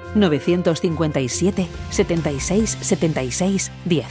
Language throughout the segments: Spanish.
957 76 76 10.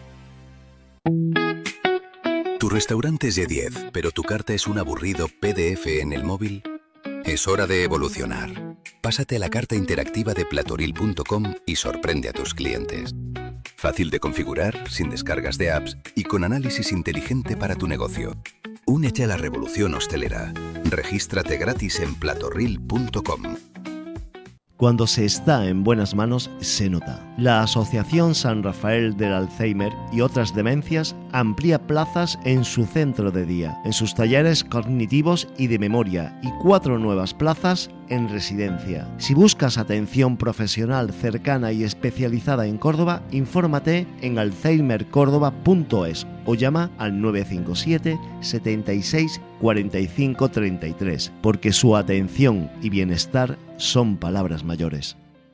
Tu restaurante es de 10, pero tu carta es un aburrido PDF en el móvil. Es hora de evolucionar. Pásate a la carta interactiva de platoril.com y sorprende a tus clientes. Fácil de configurar, sin descargas de apps y con análisis inteligente para tu negocio. Únete a la revolución hostelera. Regístrate gratis en platoril.com. Cuando se está en buenas manos, se nota. La Asociación San Rafael del Alzheimer y otras demencias amplía plazas en su centro de día, en sus talleres cognitivos y de memoria, y 4 nuevas plazas en residencia. Si buscas atención profesional cercana y especializada en Córdoba, infórmate en alzheimercórdoba.es o llama al 957 76 45 33, porque su atención y bienestar son palabras mayores.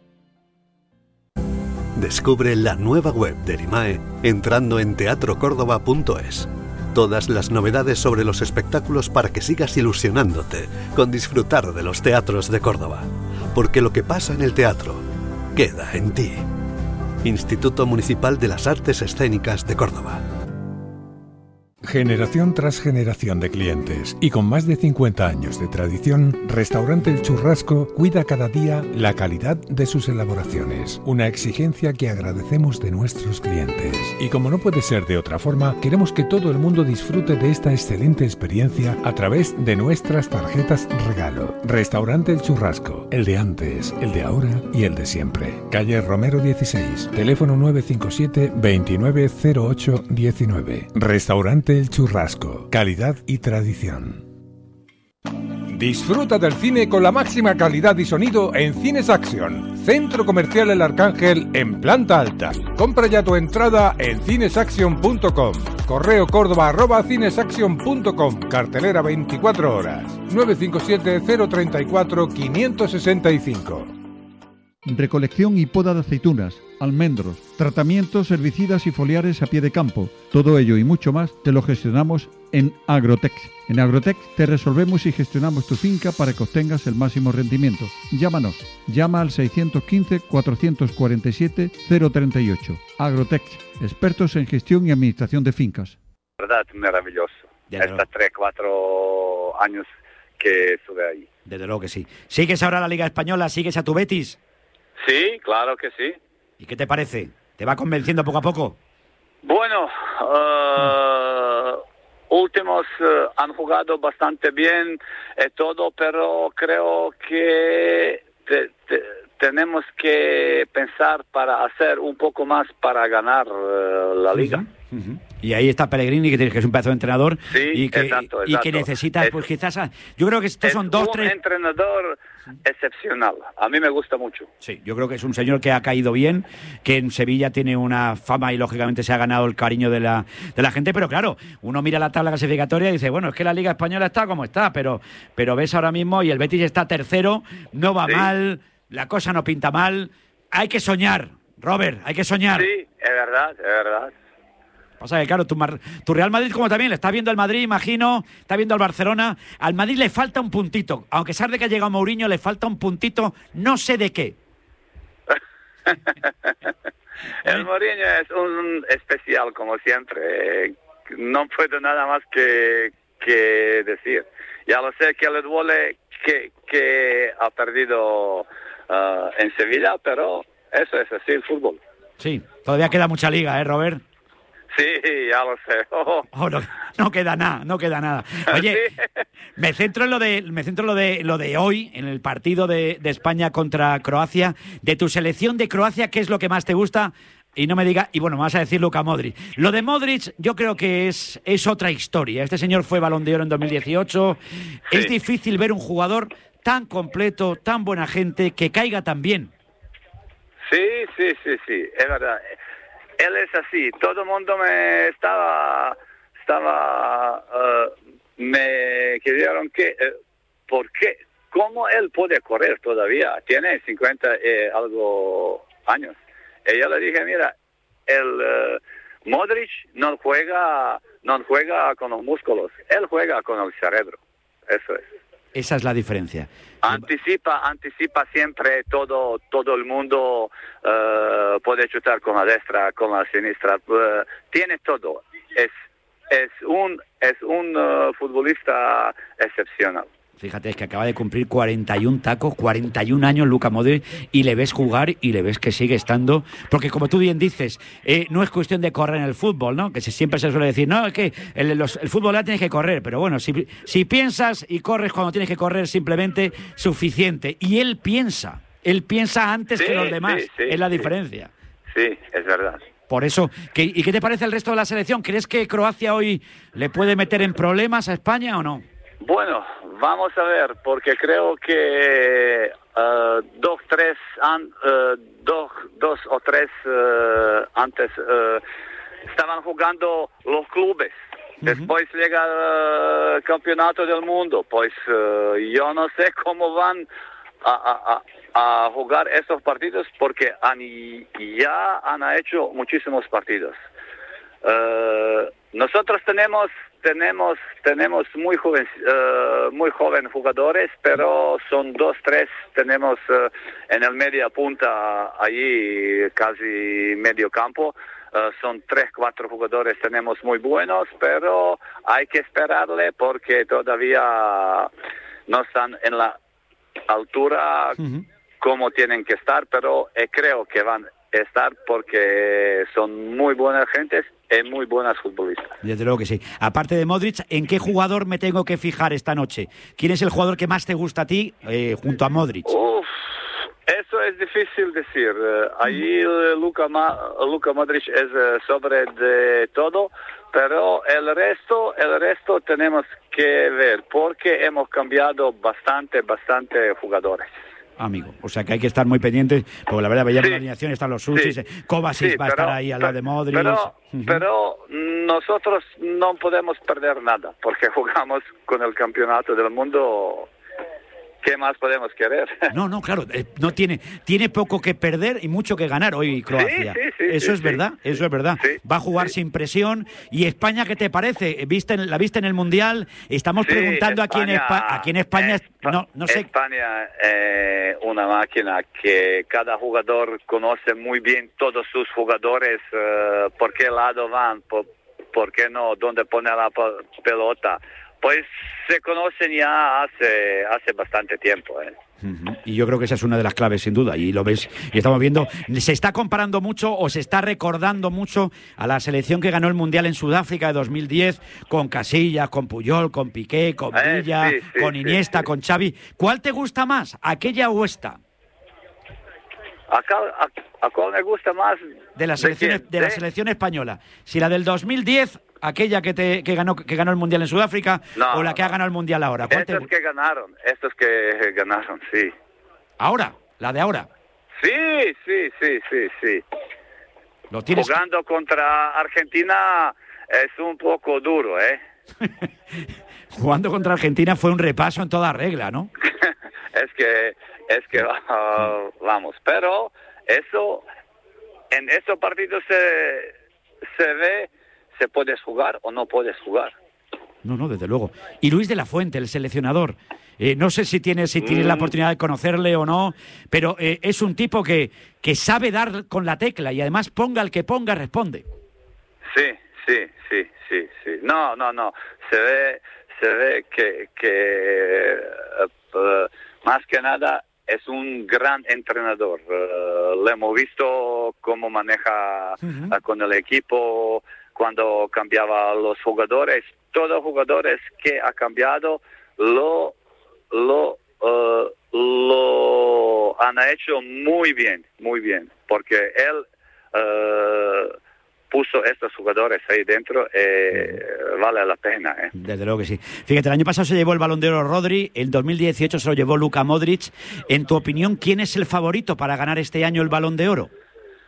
Descubre la nueva web de Erimae entrando en teatrocórdoba.es. Todas las novedades sobre los espectáculos para que sigas ilusionándote con disfrutar de los teatros de Córdoba. Porque lo que pasa en el teatro queda en ti. Instituto Municipal de las Artes Escénicas de Córdoba. Generación tras generación de clientes y con más de 50 años de tradición, Restaurante El Churrasco cuida cada día la calidad de sus elaboraciones, una exigencia que agradecemos de nuestros clientes. Y como no puede ser de otra forma, queremos que todo el mundo disfrute de esta excelente experiencia a través de nuestras tarjetas regalo. Restaurante El Churrasco, el de antes, el de ahora y el de siempre. Calle Romero 16, teléfono 957 2908 19. Restaurante El Churrasco, calidad y tradición. Disfruta del cine con la máxima calidad y sonido en Cines Action, Centro Comercial El Arcángel en planta alta. Compra ya tu entrada en cinesaction.com. Correo córdoba@cinesaction.com. Cartelera 24 horas. 957 034 565. Recolección y poda de aceitunas, almendros, tratamientos herbicidas y foliares a pie de campo. Todo ello y mucho más te lo gestionamos en Agrotec. En Agrotec te resolvemos y gestionamos tu finca para que obtengas el máximo rendimiento. Llámanos. Llama al 615 447 038. Agrotec, expertos en gestión y administración de fincas. Verdad, maravilloso. Estos 3-4 años que estuve ahí. Desde luego que sí. ¿Sigues ahora la Liga Española? ¿Sigues a tu Betis? Sí, claro que sí. ¿Y qué te parece? ¿Te va convenciendo poco a poco? Bueno, últimos han jugado bastante bien todo, pero creo que tenemos que pensar para hacer un poco más para ganar la Liga. Uh-huh. Y ahí está Pellegrini, que es un pedazo de entrenador, sí, y que necesita, pues quizás, yo creo que estos son 2-3... entrenador excepcional, a mí me gusta mucho. Sí, yo creo que es un señor que ha caído bien, que en Sevilla tiene una fama y lógicamente se ha ganado el cariño de la gente, pero claro, uno mira la tabla clasificatoria y dice, bueno, es que la Liga Española está como está, pero ves ahora mismo y el Betis está tercero, no va mal, la cosa no pinta mal, hay que soñar, Robert, hay que soñar. Sí, es verdad. Pasa que claro, tu Real Madrid, como también le está viendo al Madrid, imagino, está viendo al Barcelona. Al Madrid le falta un puntito, aunque sabe de que ha llegado Mourinho, le falta un puntito, no sé de qué. El Mourinho es un especial, como siempre. No puedo nada más que decir. Ya lo sé que le duele que ha perdido en Sevilla, pero eso es así el fútbol. Sí, todavía queda mucha liga, Robert? Sí, ya lo sé. No queda nada. Oye, ¿sí? me centro en lo de hoy, en el partido de España contra Croacia. De tu selección de Croacia, ¿qué es lo que más te gusta? Y no me diga, y bueno, me vas a decir Luka Modric. Lo de Modric yo creo que es otra historia. Este señor fue Balón de Oro en 2018. Sí. Es difícil ver un jugador tan completo, tan buena gente, que caiga tan bien. Sí, es verdad. Él es así, todo el mundo me me quedaron que, ¿por qué? ¿Cómo él puede correr todavía? Tiene 50 algo años. Y yo le dije, mira, el Modric no juega con los músculos, él juega con el cerebro, eso es. Esa es la diferencia. Anticipa siempre todo el mundo, puede chutar con la destra, con la siniestra, tiene todo. Es un futbolista excepcional. Fíjate, es que acaba de cumplir 41 tacos, 41 años Luka Modric, y le ves jugar y le ves que sigue estando, porque como tú bien dices, no es cuestión de correr en el fútbol, ¿no? Que siempre se suele decir, no, es que el fútbol ya tienes que correr, pero bueno, si piensas y corres cuando tienes que correr, simplemente suficiente. Y él piensa antes que los demás, es la diferencia. Sí, es verdad. Por eso, ¿y qué te parece el resto de la selección? ¿Crees que Croacia hoy le puede meter en problemas a España o no? Bueno, vamos a ver, porque creo que dos o tres antes estaban jugando los clubes. Después llega el campeonato del mundo. Pues yo no sé cómo van a jugar estos partidos, porque ya han hecho muchísimos partidos. Nosotros tenemos muy joven jugadores, pero son 2, 3, tenemos en el media punta, allí casi medio campo, son 3, 4 jugadores, tenemos muy buenos, pero hay que esperarle porque todavía no están en la altura como tienen que estar, pero creo que van a estar porque son muy buenas gentes y muy buenas futbolistas. Desde luego que sí. Aparte de Modric, ¿en qué jugador me tengo que fijar esta noche? ¿Quién es el jugador que más te gusta a ti junto a Modric? Eso es difícil decir. Allí Luka Modric es sobre de todo, pero el resto tenemos que ver porque hemos cambiado bastante jugadores. Amigo, o sea que hay que estar muy pendientes, porque la verdad, veíamos la alineación, están los Susis, Kovacic va a estar ahí al lado de Modric. Pero nosotros no podemos perder nada, porque jugamos con el campeonato del mundo. ¿Qué más podemos querer? No, claro, tiene poco que perder y mucho que ganar hoy Croacia. Eso es verdad. Va a jugar sin presión. ¿Y España qué te parece? ¿La viste en el Mundial? Estamos preguntando aquí en España. No sé. España es una máquina que cada jugador conoce muy bien todos sus jugadores, por qué lado van, por qué no, dónde pone la pelota. Pues se conocen ya hace bastante tiempo. Y yo creo que esa es una de las claves, sin duda. Y lo ves, y estamos viendo, se está comparando mucho o se está recordando mucho a la selección que ganó el Mundial en Sudáfrica de 2010, con Casillas, con Puyol, con Piqué, con Villa, con Iniesta, con Xavi. ¿Cuál te gusta más, aquella o esta? ¿A cuál me gusta más? De la selección española. Si la del 2010... aquella que ganó el Mundial en Sudáfrica, o la que ha ganado el Mundial ahora. Estos que ganaron, sí. ¿Ahora? ¿La de ahora? Sí. ¿Lo tienes? Jugando contra Argentina es un poco duro, Jugando contra Argentina fue un repaso en toda regla, ¿no? es que vamos, pero en esos partidos se ve. ¿Se puedes jugar o no puedes jugar? No, desde luego. Y Luis de la Fuente, el seleccionador, no sé si tienes la oportunidad de conocerle o no, pero es un tipo que sabe dar con la tecla y además ponga el que ponga, responde. Sí. No. Se ve que más que nada es un gran entrenador. Le hemos visto cómo maneja con el equipo, cuando cambiaba a los jugadores, todos los jugadores que ha cambiado lo han hecho muy bien, porque él puso estos jugadores ahí dentro, vale la pena. Desde luego que sí. Fíjate, el año pasado se llevó el Balón de Oro Rodri, en 2018 se lo llevó Luka Modric. En tu opinión, ¿quién es el favorito para ganar este año el Balón de Oro?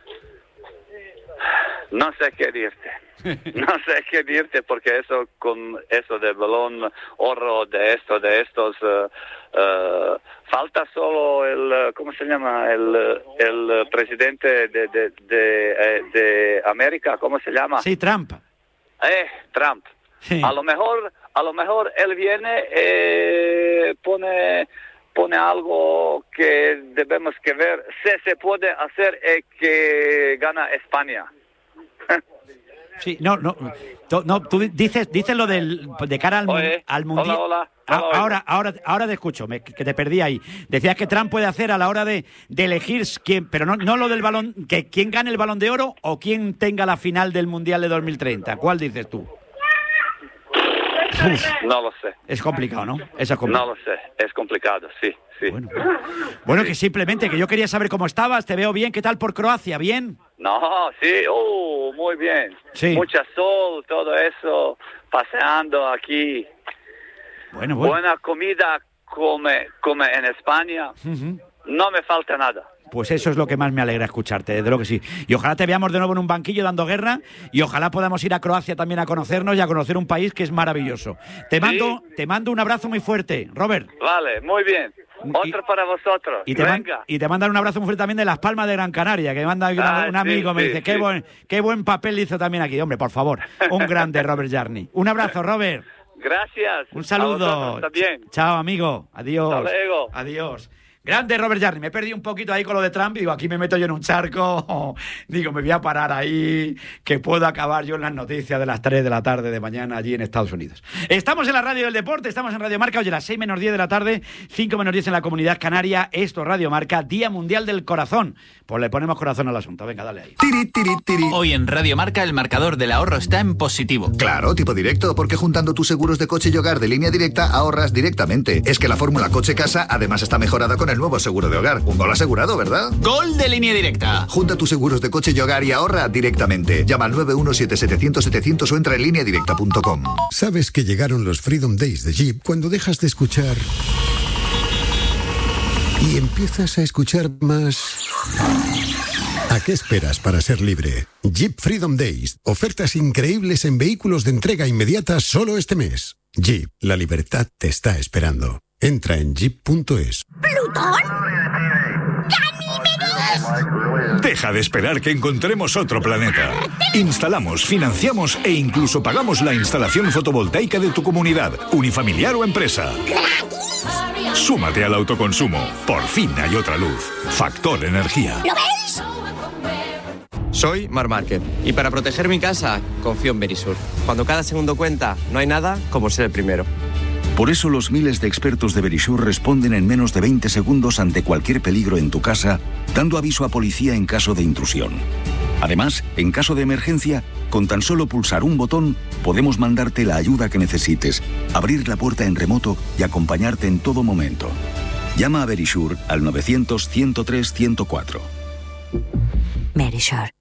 No sé qué decirte, porque con eso del Balón Oro, de estos, falta solo el, ¿cómo se llama? El presidente de América, ¿cómo se llama? Sí, Trump. Trump. Sí. A lo mejor a lo mejor él viene, pone algo que debemos que ver. Se puede hacer que gana España. Sí, no, tú dices lo de cara al Mundial. Hola. Ahora te escucho, que te perdí ahí. Decías que Trump puede hacer a la hora de elegir quién, pero no lo del balón, que quién gane el Balón de Oro o quién tenga la final del Mundial de 2030. ¿Cuál dices tú? No lo sé. Es complicado, ¿no? Eso es complicado. No lo sé, es complicado, sí. Bueno, que simplemente que yo quería saber cómo estabas, te veo bien, ¿qué tal por Croacia? ¿Bien? No, sí, muy bien. Sí. Mucha sol, todo eso, paseando aquí. Bueno. Buena comida come en España. Uh-huh. No me falta nada. Pues eso es lo que más me alegra escucharte, desde luego que sí. Y ojalá te veamos de nuevo en un banquillo dando guerra y ojalá podamos ir a Croacia también a conocernos y a conocer un país que es maravilloso. Te mando un abrazo muy fuerte, Robert. Vale, muy bien. Otro para vosotros. Y te mandan un abrazo muy fuerte también de Las Palmas de Gran Canaria, que me manda un amigo, me dice, qué buen papel hizo también aquí. Hombre, por favor, un grande Robert Jarni. Un abrazo, Robert. Gracias. Un saludo. También. Chao, amigo. Adiós. Hasta luego. Adiós. Grande Robert Jarni, me perdí un poquito ahí con lo de Trump y digo, aquí me meto yo en un charco, digo, me voy a parar ahí, que puedo acabar yo en las noticias de las 3 de la tarde de mañana allí en Estados Unidos. Estamos en la Radio del Deporte, estamos en Radio Marca, hoy a las 6 menos 10 de la tarde, 5 menos 10 en la Comunidad Canaria, esto Radio Marca, Día Mundial del Corazón. Pues le ponemos corazón al asunto, venga, dale ahí. Hoy en Radio Marca el marcador del ahorro está en positivo. Claro, tipo directo, porque juntando tus seguros de coche y hogar de Línea Directa ahorras directamente. Es que la fórmula coche-casa además está mejorada con el nuevo seguro de hogar. Un gol asegurado, ¿verdad? ¡Gol de Línea Directa! Junta tus seguros de coche y hogar y ahorra directamente. Llama al 917-700-700 o entra en lineadirecta.com. Sabes que llegaron los Freedom Days de Jeep cuando dejas de escuchar y empiezas a escuchar más. ¿A qué esperas para ser libre? Jeep Freedom Days. Ofertas increíbles en vehículos de entrega inmediata solo este mes. Jeep, la libertad te está esperando. Entra en jeep.es. ¿Plutón? ¡Ganímedes! Deja de esperar que encontremos otro planeta. Instalamos, financiamos e incluso pagamos la instalación fotovoltaica de tu comunidad, unifamiliar o empresa. ¡Gratis! Súmate al autoconsumo. Por fin hay otra luz. Factor Energía. ¿Lo veis? Soy Mar Márquez y para proteger mi casa confío en Verisur. Cuando cada segundo cuenta, no hay nada como ser el primero. Por eso los miles de expertos de Verisur responden en menos de 20 segundos ante cualquier peligro en tu casa, dando aviso a policía en caso de intrusión. Además, en caso de emergencia, con tan solo pulsar un botón, podemos mandarte la ayuda que necesites, abrir la puerta en remoto y acompañarte en todo momento. Llama a Verisur al 900 103 104. Verisur.